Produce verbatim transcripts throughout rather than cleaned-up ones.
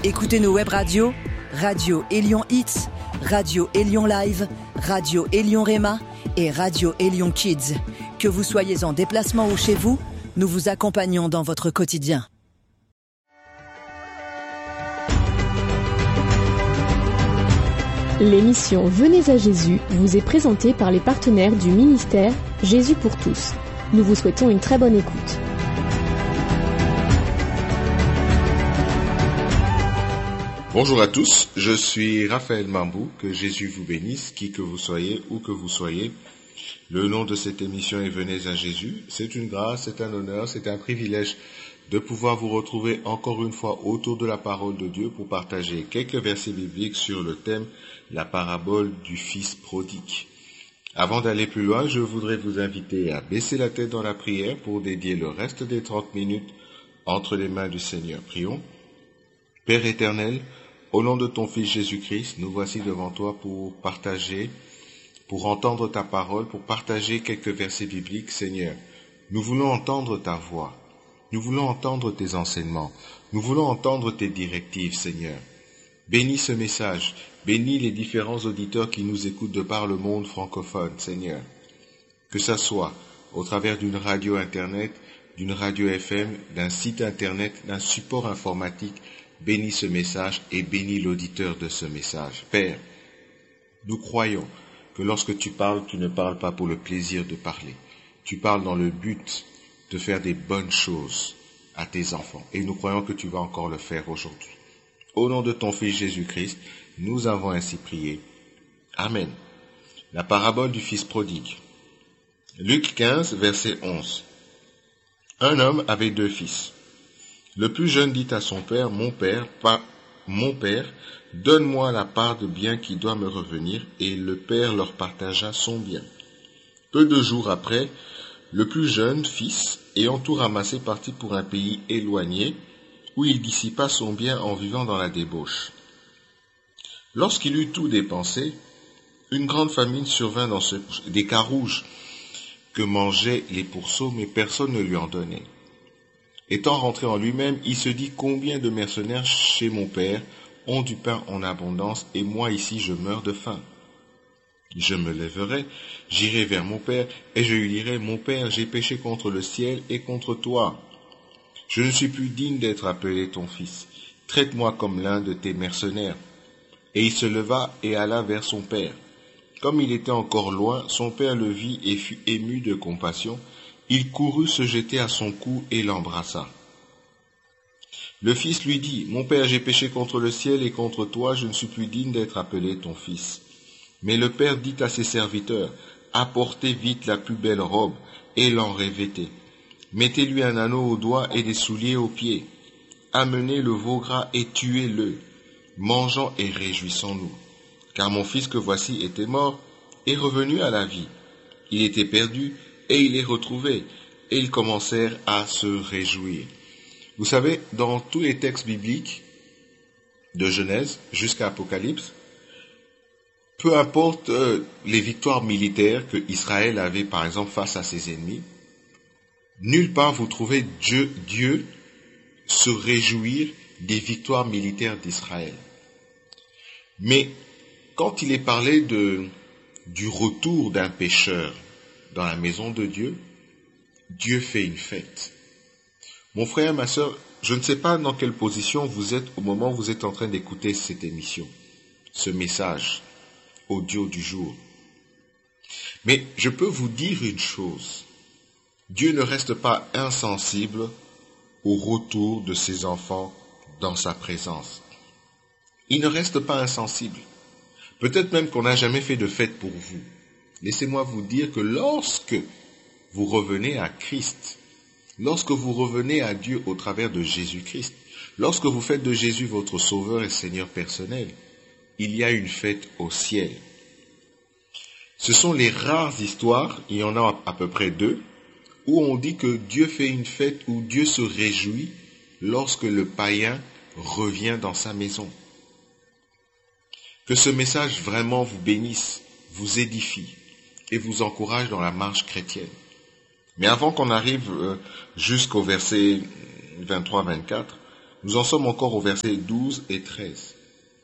Écoutez nos web radios, Radio Élion Hits, Radio Élion Live, Radio Élion Réma et Radio Élion Kids. Que vous soyez en déplacement ou chez vous, nous vous accompagnons dans votre quotidien. L'émission Venez à Jésus vous est présentée par les partenaires du ministère Jésus pour tous. Nous vous souhaitons une très bonne écoute. Bonjour à tous, je suis Raphaël Mambou, que Jésus vous bénisse, qui que vous soyez, où que vous soyez. Le nom de cette émission est Venez à Jésus. C'est une grâce, c'est un honneur, c'est un privilège de pouvoir vous retrouver encore une fois autour de la parole de Dieu pour partager quelques versets bibliques sur le thème la parabole du fils prodigue. Avant d'aller plus loin, je voudrais vous inviter à baisser la tête dans la prière pour dédier le reste des trente minutes entre les mains du Seigneur. Prions. Père éternel, au nom de ton Fils Jésus-Christ, nous voici devant toi pour partager, pour entendre ta parole, pour partager quelques versets bibliques. Seigneur, nous voulons entendre ta voix, nous voulons entendre tes enseignements, nous voulons entendre tes directives, Seigneur. Bénis ce message, bénis les différents auditeurs qui nous écoutent de par le monde francophone, Seigneur. Que ça soit au travers d'une radio Internet, d'une radio F M, d'un site Internet, d'un support informatique, bénis ce message et bénis l'auditeur de ce message. Père, nous croyons que lorsque tu parles, tu ne parles pas pour le plaisir de parler. Tu parles dans le but de faire des bonnes choses à tes enfants. Et nous croyons que tu vas encore le faire aujourd'hui. Au nom de ton Fils Jésus-Christ, nous avons ainsi prié. Amen. La parabole du fils prodigue. Luc quinze, verset onze. Un homme avait deux fils. Le plus jeune dit à son père, « Mon père, pas mon père, donne-moi la part de bien qui doit me revenir. » Et le père leur partagea son bien. Peu de jours après, le plus jeune fils, ayant tout ramassé, partit pour un pays éloigné, où il dissipa son bien en vivant dans la débauche. Lorsqu'il eut tout dépensé, une grande famine survint dans ce des carouges que mangeaient les pourceaux, mais personne ne lui en donnait. Étant rentré en lui-même, il se dit « Combien de mercenaires chez mon père ont du pain en abondance, et moi ici je meurs de faim. Je me lèverai, j'irai vers mon père, et je lui dirai « Mon père, j'ai péché contre le ciel et contre toi. Je ne suis plus digne d'être appelé ton fils. Traite-moi comme l'un de tes mercenaires. » Et il se leva et alla vers son père. Comme il était encore loin, son père le vit et fut ému de compassion. Il courut se jeter à son cou et l'embrassa. Le fils lui dit, « Mon père, j'ai péché contre le ciel et contre toi, je ne suis plus digne d'être appelé ton fils. » Mais le père dit à ses serviteurs, « Apportez vite la plus belle robe et l'en revêtez. Mettez-lui un anneau au doigt et des souliers aux pieds. Amenez le veau gras et tuez-le. Mangeons et réjouissons-nous. Car mon fils que voici était mort est revenu à la vie. Il était perdu et il est retrouvé. » Et ils commencèrent à se réjouir. Vous savez, dans tous les textes bibliques, de Genèse jusqu'à Apocalypse, peu importe euh, les victoires militaires que Israël avait par exemple face à ses ennemis, nulle part vous trouvez Dieu, Dieu se réjouir des victoires militaires d'Israël. Mais quand il est parlé de, du retour d'un pécheur dans la maison de Dieu, Dieu fait une fête. Mon frère, ma sœur, je ne sais pas dans quelle position vous êtes au moment où vous êtes en train d'écouter cette émission, ce message audio du jour. Mais je peux vous dire une chose. Dieu ne reste pas insensible au retour de ses enfants dans sa présence. Il ne reste pas insensible. Peut-être même qu'on n'a jamais fait de fête pour vous. Laissez-moi vous dire que lorsque vous revenez à Christ, lorsque vous revenez à Dieu au travers de Jésus-Christ, lorsque vous faites de Jésus votre sauveur et Seigneur personnel, il y a une fête au ciel. Ce sont les rares histoires, il y en a à peu près deux, où on dit que Dieu fait une fête, où Dieu se réjouit lorsque le païen revient dans sa maison. Que ce message vraiment vous bénisse, vous édifie et vous encourage dans la marche chrétienne. Mais avant qu'on arrive jusqu'au verset vingt-trois vingt-quatre, Nous en sommes encore au verset douze et treize.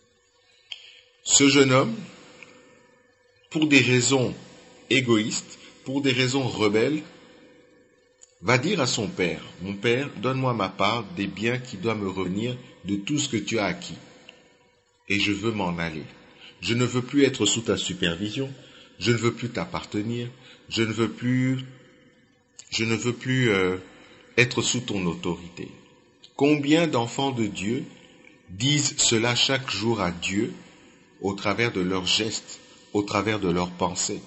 Ce jeune homme, pour des raisons égoïstes, pour des raisons rebelles, va dire à son père, « Mon père, donne-moi ma part des biens qui doivent me revenir de tout ce que tu as acquis. Et je veux m'en aller. Je ne veux plus être sous ta supervision. Je ne veux plus t'appartenir. Je ne veux plus, je ne veux plus euh, être sous ton autorité. » Combien d'enfants de Dieu disent cela chaque jour à Dieu au travers de leurs gestes, au travers de leurs pensées?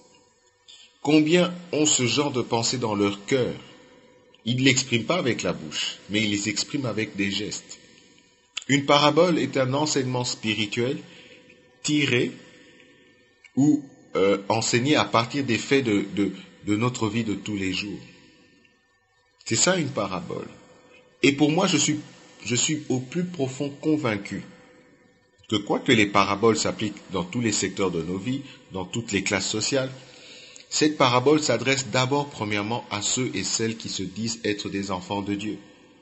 Combien ont ce genre de pensée dans leur cœur? Ils ne l'expriment pas avec la bouche, mais ils les expriment avec des gestes. Une parabole est un enseignement spirituel tiré ou euh, enseigné à partir des faits de, de, de notre vie de tous les jours. C'est ça une parabole. Et pour moi, je suis, je suis au plus profond convaincu que quoique les paraboles s'appliquent dans tous les secteurs de nos vies, dans toutes les classes sociales, cette parabole s'adresse d'abord premièrement à ceux et celles qui se disent être des enfants de Dieu.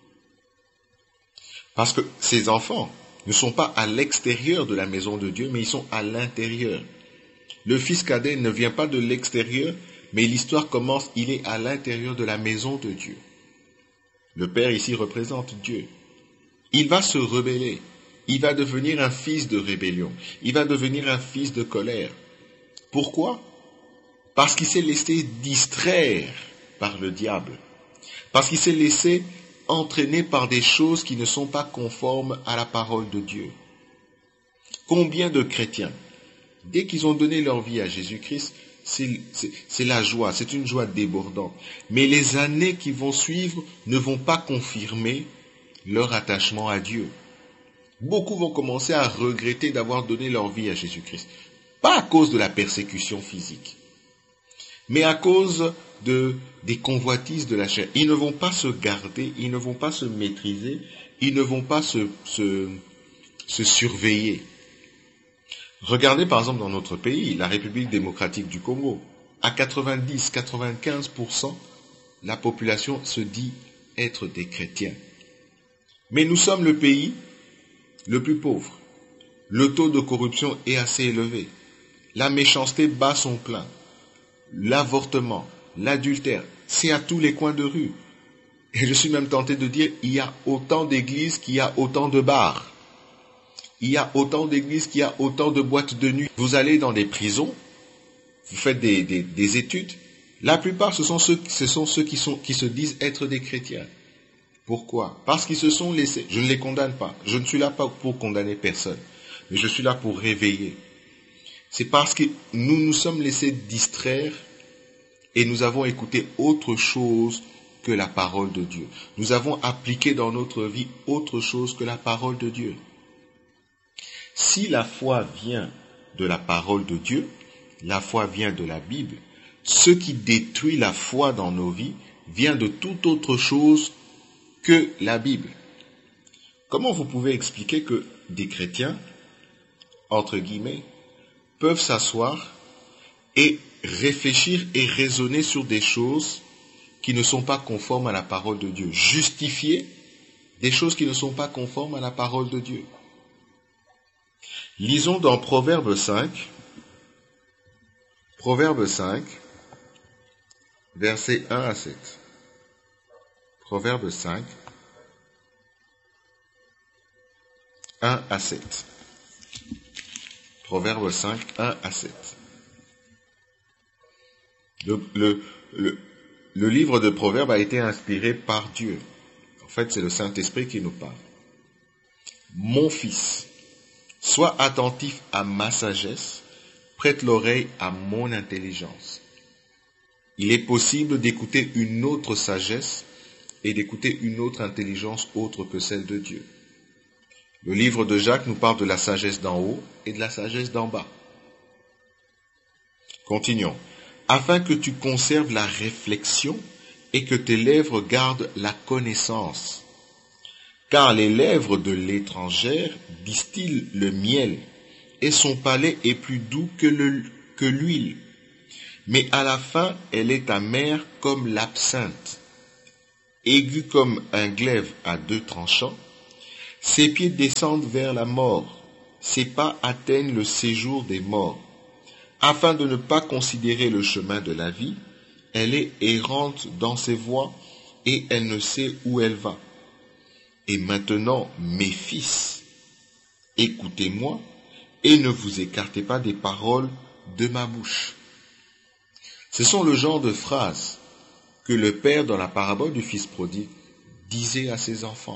Parce que ces enfants ne sont pas à l'extérieur de la maison de Dieu, mais ils sont à l'intérieur. Le fils cadet ne vient pas de l'extérieur, mais l'histoire commence, il est à l'intérieur de la maison de Dieu. Le Père ici représente Dieu. Il va se rebeller. Il va devenir un fils de rébellion. Il va devenir un fils de colère. Pourquoi? Parce qu'il s'est laissé distraire par le diable. Parce qu'il s'est laissé entraîner par des choses qui ne sont pas conformes à la parole de Dieu. Combien de chrétiens, dès qu'ils ont donné leur vie à Jésus-Christ, c'est, c'est, c'est la joie, c'est une joie débordante. Mais les années qui vont suivre ne vont pas confirmer leur attachement à Dieu. Beaucoup vont commencer à regretter d'avoir donné leur vie à Jésus-Christ. Pas à cause de la persécution physique, mais à cause de, des convoitises de la chair. Ils ne vont pas se garder, ils ne vont pas se maîtriser, ils ne vont pas se, se, se surveiller. Regardez par exemple dans notre pays, la République démocratique du Congo. À quatre-vingt-dix à quatre-vingt-quinze pour cent, la population se dit être des chrétiens. Mais nous sommes le pays le plus pauvre. Le taux de corruption est assez élevé. La méchanceté bat son plein. L'avortement, l'adultère, c'est à tous les coins de rue. Et je suis même tenté de dire, il y a autant d'églises qu'il y a autant de bars. Il y a autant d'églises qu'il y a autant de boîtes de nuit. Vous allez dans des prisons, vous faites des, des, des études. La plupart, ce sont ceux, ce sont ceux qui, sont, qui se disent être des chrétiens. Pourquoi? Parce qu'ils se sont laissés. Je ne les condamne pas. Je ne suis là pas pour condamner personne. Mais je suis là pour réveiller. C'est parce que nous nous sommes laissés distraire et nous avons écouté autre chose que la parole de Dieu. Nous avons appliqué dans notre vie autre chose que la parole de Dieu. Si la foi vient de la parole de Dieu, la foi vient de la Bible, ce qui détruit la foi dans nos vies vient de toute autre chose que la Bible. Comment vous pouvez expliquer que des chrétiens, entre guillemets, peuvent s'asseoir et réfléchir et raisonner sur des choses qui ne sont pas conformes à la parole de Dieu, justifier des choses qui ne sont pas conformes à la parole de Dieu? Lisons dans Proverbe cinq, Proverbe cinq, versets un à sept. Proverbe cinq, un à sept. Proverbe cinq, un à sept. Le, le, le, le livre de Proverbes a été inspiré par Dieu. En fait, c'est le Saint-Esprit qui nous parle. Mon fils, sois attentif à ma sagesse, prête l'oreille à mon intelligence. Il est possible d'écouter une autre sagesse et d'écouter une autre intelligence autre que celle de Dieu. Le livre de Jacques nous parle de la sagesse d'en haut et de la sagesse d'en bas. Continuons. Afin que tu conserves la réflexion et que tes lèvres gardent la connaissance. Car les lèvres de l'étrangère distillent le miel, et son palais est plus doux que, le, que l'huile. Mais à la fin, elle est amère comme l'absinthe, aiguë comme un glaive à deux tranchants, Ses pieds descendent vers la mort, ses pas atteignent le séjour des morts. Afin de ne pas considérer le chemin de la vie, elle est errante dans ses voies et elle ne sait où elle va. Et maintenant, mes fils, écoutez-moi et ne vous écartez pas des paroles de ma bouche. Ce sont le genre de phrases que le père dans la parabole du fils prodigue disait à ses enfants.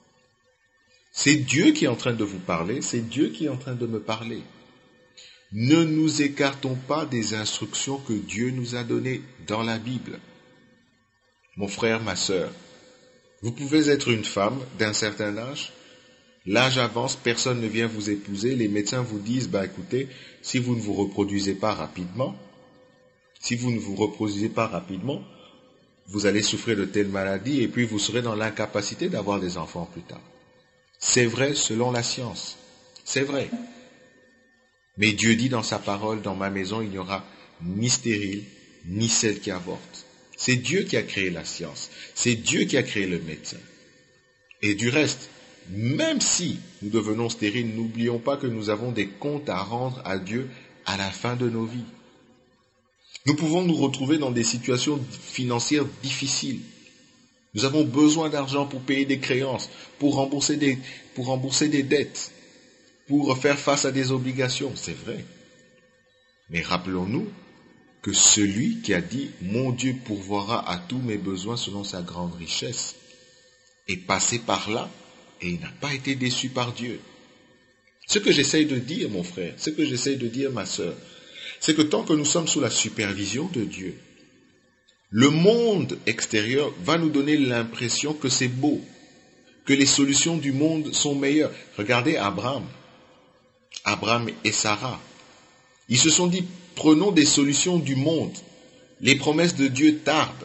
C'est Dieu qui est en train de vous parler, c'est Dieu qui est en train de me parler. Ne nous écartons pas des instructions que Dieu nous a données dans la Bible. Mon frère, ma sœur, vous pouvez être une femme d'un certain âge, l'âge avance, personne ne vient vous épouser, les médecins vous disent, bah écoutez, si vous ne vous reproduisez pas rapidement, si vous ne vous reproduisez pas rapidement, vous allez souffrir de telles maladies et puis vous serez dans l'incapacité d'avoir des enfants plus tard. C'est vrai selon la science, c'est vrai. Mais Dieu dit dans sa parole, dans ma maison, il n'y aura ni stérile, ni celle qui avorte. C'est Dieu qui a créé la science. C'est Dieu qui a créé le médecin. Et du reste, même si nous devenons stériles, n'oublions pas que nous avons des comptes à rendre à Dieu à la fin de nos vies. Nous pouvons nous retrouver dans des situations financières difficiles. Nous avons besoin d'argent pour payer des créances, pour rembourser des, pour rembourser des dettes, pour faire face à des obligations, c'est vrai. Mais rappelons-nous que celui qui a dit « Mon Dieu pourvoira à tous mes besoins selon sa grande richesse » est passé par là et il n'a pas été déçu par Dieu. Ce que j'essaye de dire, mon frère, ce que j'essaye de dire, ma sœur, c'est que tant que nous sommes sous la supervision de Dieu, le monde extérieur va nous donner l'impression que c'est beau, que les solutions du monde sont meilleures. Regardez Abraham. Abraham et Sarah. Ils se sont dit, prenons des solutions du monde. Les promesses de Dieu tardent.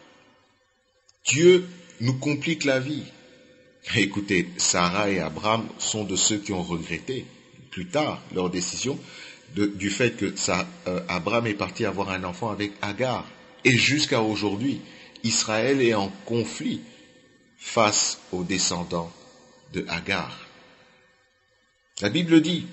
Dieu nous complique la vie. Écoutez, Sarah et Abraham sont de ceux qui ont regretté plus tard leur décision de, du fait que ça, euh, Abraham est parti avoir un enfant avec Agar. Et jusqu'à aujourd'hui, Israël est en conflit face aux descendants de Agar. La Bible dit,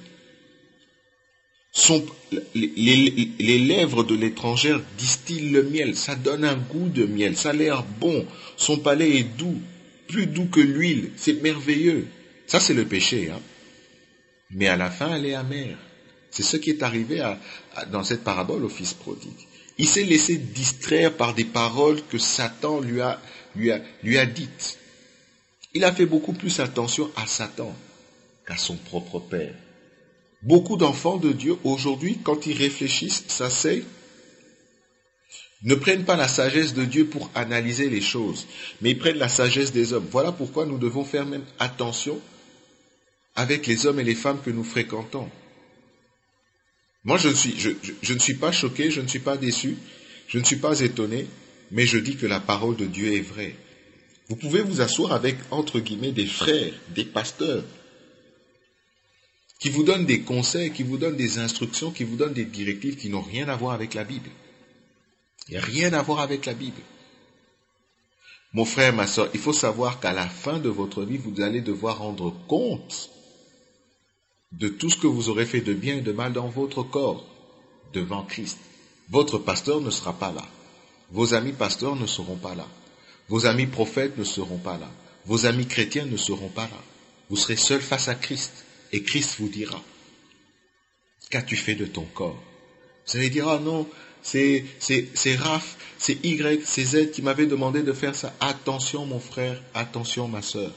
son, les, les, les lèvres de l'étrangère distillent le miel, ça donne un goût de miel, ça a l'air bon, son palais est doux, plus doux que l'huile, c'est merveilleux. Ça c'est le péché, hein. Mais à la fin elle est amère. C'est ce qui est arrivé à, à, dans cette parabole au fils prodigue. Il s'est laissé distraire par des paroles que Satan lui a, lui a, lui a dites. Il a fait beaucoup plus attention à Satan qu'à son propre père. Beaucoup d'enfants de Dieu, aujourd'hui, quand ils réfléchissent, s'asseyent, ne prennent pas la sagesse de Dieu pour analyser les choses, mais ils prennent la sagesse des hommes. Voilà pourquoi nous devons faire même attention avec les hommes et les femmes que nous fréquentons. Moi, je ne suis, je, je, je ne suis pas choqué, je ne suis pas déçu, je ne suis pas étonné, mais je dis que la parole de Dieu est vraie. Vous pouvez vous asseoir avec, entre guillemets, des frères, des pasteurs, qui vous donnent des conseils, qui vous donnent des instructions, qui vous donnent des directives qui n'ont rien à voir avec la Bible. Il n'y a rien à voir avec la Bible. Mon frère, ma soeur, il faut savoir qu'à la fin de votre vie, vous allez devoir rendre compte de tout ce que vous aurez fait de bien et de mal dans votre corps, devant Christ. Votre pasteur ne sera pas là. Vos amis pasteurs ne seront pas là. Vos amis prophètes ne seront pas là. Vos amis chrétiens ne seront pas là. Vous serez seul face à Christ. Et Christ vous dira, qu'as-tu fait de ton corps? Vous allez dire, ah non, c'est, c'est, c'est Raph, c'est Y, c'est Z qui m'avait demandé de faire ça. Attention mon frère, attention ma sœur.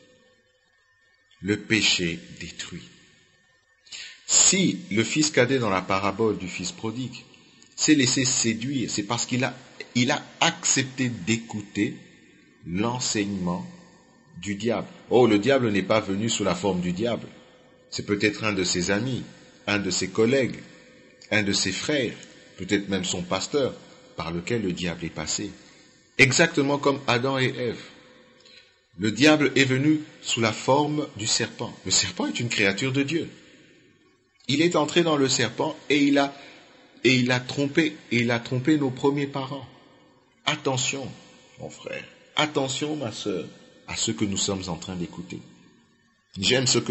Le péché détruit. Si le fils cadet dans la parabole du fils prodigue s'est laissé séduire, c'est parce qu'il a, il a accepté d'écouter l'enseignement du diable. Oh, le diable n'est pas venu sous la forme du diable. C'est peut-être un de ses amis, un de ses collègues, un de ses frères, peut-être même son pasteur, par lequel le diable est passé. Exactement comme Adam et Ève. Le diable est venu sous la forme du serpent. Le serpent est une créature de Dieu. Il est entré dans le serpent et il a, et il a trompé, et il a trompé nos premiers parents. Attention, mon frère, attention, ma sœur, à ce que nous sommes en train d'écouter. J'aime ce que